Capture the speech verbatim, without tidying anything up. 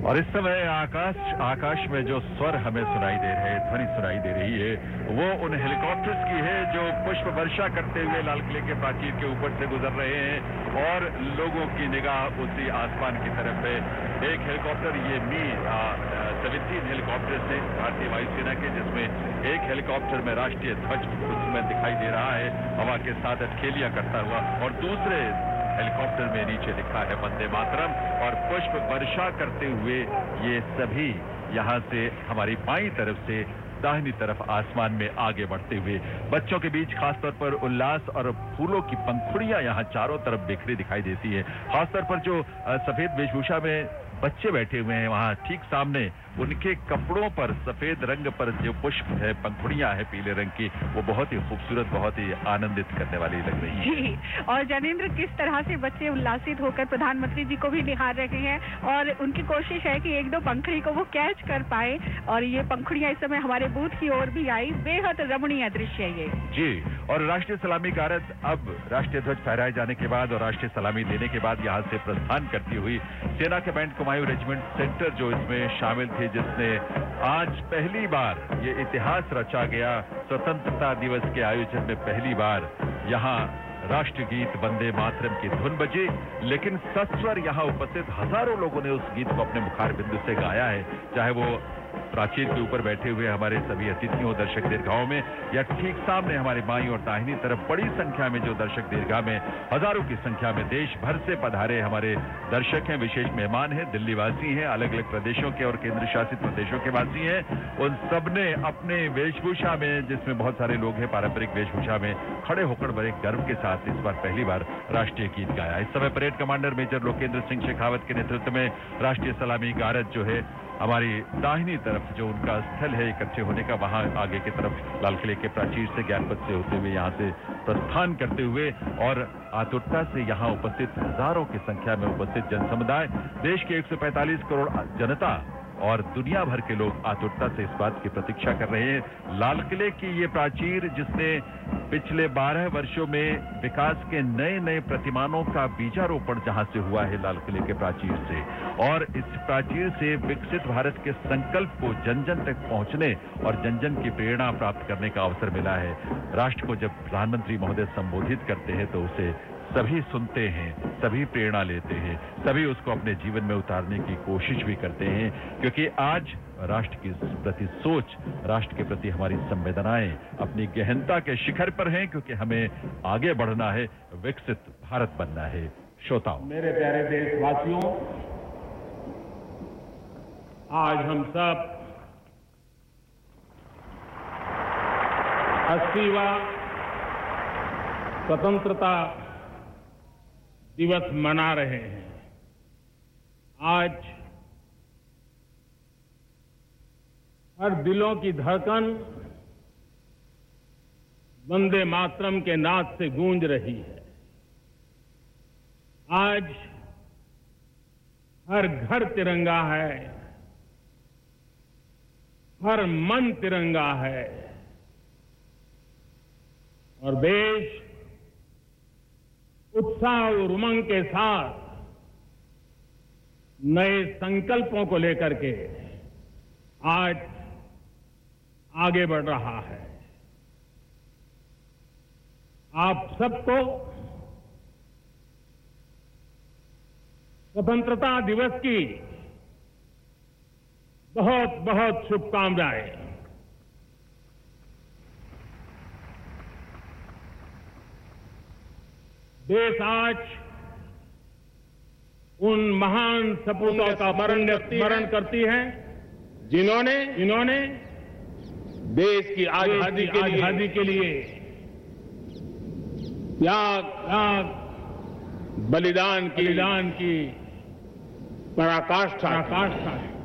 और इस समय आकाश आकाश में जो स्वर हमें सुनाई दे रहे हैं, ध्वनि सुनाई दे रही है, वो उन हेलीकॉप्टर्स की है जो पुष्प वर्षा करते हुए लाल किले के प्राचीर के ऊपर से गुजर रहे हैं और लोगों की निगाह उसी आसमान की तरफ है। एक हेलीकॉप्टर, ये मी सेवेंटीन हेलीकॉप्टर से भारतीय वायुसेना के, जिसमें एक हेलीकॉप्टर में राष्ट्रीय ध्वज उसमें दिखाई दे रहा है हवा के साथ अटखेलियां करता हुआ, और दूसरे हेलीकॉप्टर में नीचे लिखा है वंदे मातरम, और पुष्प वर्षा करते हुए ये सभी यहां से हमारी बाईं तरफ से दाहिनी तरफ आसमान में आगे बढ़ते हुए, बच्चों के बीच खासतौर पर उल्लास और फूलों की पंखुड़ियां यहां चारों तरफ बिखरी दिखाई देती है। खासतौर पर जो सफेद वेशभूषा में बच्चे बैठे हुए हैं, वहां ठीक सामने उनके कपड़ों पर सफेद रंग पर जो पुष्प है, पंखुड़ियां है पीले रंग की, वो बहुत ही खूबसूरत, बहुत ही आनंदित करने वाली लग रही है। और जनेंद्र, किस तरह से बच्चे उल्लासित होकर प्रधानमंत्री जी को भी निहार रहे हैं और उनकी कोशिश है कि एक दो पंखुड़ी को वो कैच कर पाए, और ये पंखुड़ियां इस समय हमारे बूथ की ओर भी आई। बेहद रमणीय दृश्य है ये। जी, और राष्ट्रीय सलामी गारद अब राष्ट्रीय ध्वज फहराए जाने के बाद और राष्ट्रीय सलामी देने के बाद यहां से प्रस्थान करती हुई सेना के बैंड कुमायूं रेजिमेंट सेंटर जो इसमें शामिल थे, जिसने आज पहली बार ये इतिहास रचा गया, स्वतंत्रता दिवस के आयोजन में पहली बार यहां राष्ट्रगीत वंदे मातरम की धुन बजी, लेकिन सस्वर यहां उपस्थित हजारों लोगों ने उस गीत को अपने मुखार बिंदु से गाया है, चाहे वो प्राचीर के ऊपर बैठे हुए हमारे सभी अतिथियों दर्शक दीर्घाओं में, या ठीक सामने हमारी बाईं और दाहिनी तरफ बड़ी संख्या में जो दर्शक दीर्घा में हजारों की संख्या में देश भर से पधारे हमारे दर्शक हैं, विशेष मेहमान हैं, दिल्ली वासी हैं, अलग अलग प्रदेशों के और केंद्र शासित प्रदेशों के वासी हैं, उन सबने अपने वेशभूषा में, जिसमें बहुत सारे लोग हैं पारंपरिक वेशभूषा में, खड़े होकर बड़े गर्व के साथ इस बार पहली बार राष्ट्रीय गीत गाया। इस समय parade commander major Lokendra Singh Shekhawat के नेतृत्व में राष्ट्रीय सलामी गारद जो है हमारी दाहिनी तरफ जो उनका स्थल है इकट्ठे होने का, वहां आगे की तरफ लाल किले के प्राचीर से ज्ञानपथ से होते हुए यहां से प्रस्थान करते हुए, और आतुरता से यहां उपस्थित हजारों की संख्या में उपस्थित जनसमुदाय, देश के एक सौ पैंतालीस करोड़ जनता और दुनिया भर के लोग आतुरता से इस बात की प्रतीक्षा कर रहे हैं। लाल किले की ये प्राचीर, जिसने पिछले बारह वर्षों में विकास के नए नए प्रतिमानों का बीजारोपण जहां से हुआ है लाल किले के प्राचीर से, और इस प्राचीर से विकसित भारत के संकल्प को जन जन तक पहुंचने और जन जन की प्रेरणा प्राप्त करने का अवसर मिला है। राष्ट्र को जब प्रधानमंत्री महोदय संबोधित करते हैं तो उसे सभी सुनते हैं, सभी प्रेरणा लेते हैं, सभी उसको अपने जीवन में उतारने की कोशिश भी करते हैं, क्योंकि आज राष्ट्र के प्रति सोच, राष्ट्र के प्रति हमारी संवेदनाएं अपनी गहनता के शिखर पर हैं, क्योंकि हमें आगे बढ़ना है, विकसित भारत बनना है। श्रोताओं, मेरे प्यारे देशवासियों, आज हम सब अस्सीवां स्वतंत्रता दिवस मना रहे हैं। आज हर दिलों की धड़कन वंदे मातरम के नाद से गूंज रही है। आज हर घर तिरंगा है, हर मन तिरंगा है, और देश उत्साह और उमंग के साथ नए संकल्पों को लेकर के आज आगे बढ़ रहा है। आप सबको स्वतंत्रता दिवस की बहुत बहुत शुभकामनाएं। देश आज उन महान सपूतों का स्मरण स्मरण करती है जिन्होंने जिन्होंने देश की आजादी के आजादी के लिए त्याग त्याग बलिदान की बलिदान की पराकाष्ठा पराकाष्ठा